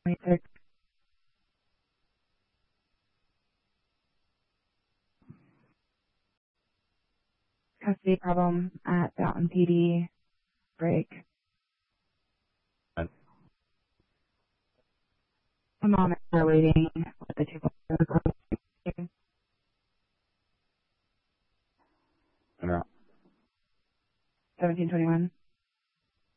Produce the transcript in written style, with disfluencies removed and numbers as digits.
26. Custody problem at Fountain PD. Break. The mom are waiting with the two boys. 1721.